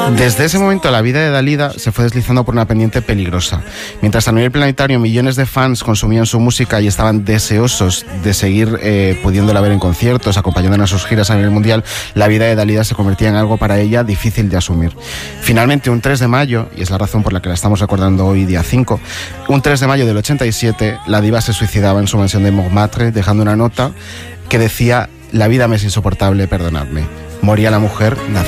Desde ese momento la vida de Dalida se fue deslizando por una pendiente peligrosa. Mientras a nivel planetario millones de fans consumían su música y estaban deseosos de seguir pudiéndola ver en conciertos, acompañándola a sus giras a nivel mundial, la vida de Dalida se convertía en algo para ella difícil de asumir. Finalmente, un 3 de mayo, y es la razón por la que la estamos recordando hoy, día 5, un 3 de mayo del 87, la diva se suicidaba en su mansión de Montmartre, dejando una nota que decía: la vida me es insoportable, perdonadme. Moría la mujer,